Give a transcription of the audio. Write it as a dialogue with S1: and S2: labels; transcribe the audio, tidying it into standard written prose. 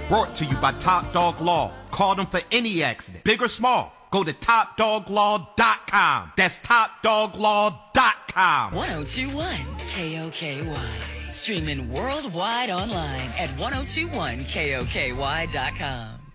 S1: Brought to you by Top Dog Law. Call them for any accident, big or small. Go to TopDogLaw.com. That's TopDogLaw.com.
S2: 1021 KOKY. Streaming worldwide online at 1021KOKY.com.